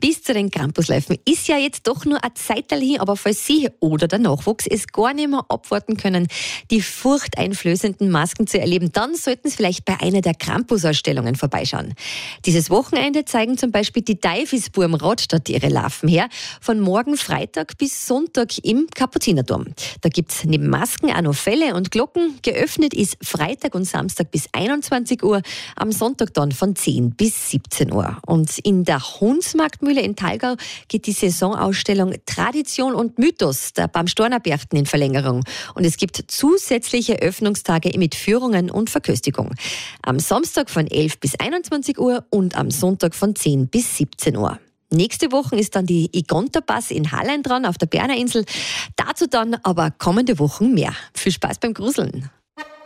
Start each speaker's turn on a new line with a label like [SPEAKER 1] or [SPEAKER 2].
[SPEAKER 1] bis zu den Krampusläufen ist ja jetzt doch nur eine Zeitl hin, aber falls Sie oder der Nachwuchs es gar nicht mehr abwarten können, die furchteinflößenden Masken zu erleben, dann sollten Sie vielleicht bei einer der Krampusausstellungen vorbeischauen. Dieses Wochenende zeigen zum Beispiel die Teufelsbuben am Radstadt ihre Larven her, von morgen Freitag bis Sonntag im Kapuzinerturm. Da gibt's neben Masken auch noch Felle und Glocken. Geöffnet ist Freitag und Samstag bis 21 Uhr, am Sonntag dann von 10 bis 17 Uhr. Und in der Hunsmarktmühle in Thalgau geht die Saisonausstellung Tradition und Mythos der Bamstornerberchten in Verlängerung. Und es gibt zusätzliche Öffnungstage mit Führungen und Verköstigung. Am Samstag von 11 bis 21 Uhr und am Sonntag von 10 bis 17 Uhr. Nächste Woche ist dann die Igonterpass in Hallein dran auf der Berner Insel. Dazu dann aber kommende Wochen mehr. Viel Spaß beim Gruseln.